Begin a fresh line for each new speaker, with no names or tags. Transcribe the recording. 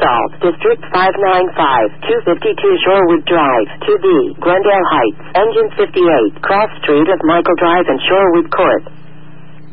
installed. District 595, 252 Shorewood Drive, 2B, Glendale Heights. Engine 58, cross street of Michael Drive and Shorewood Court.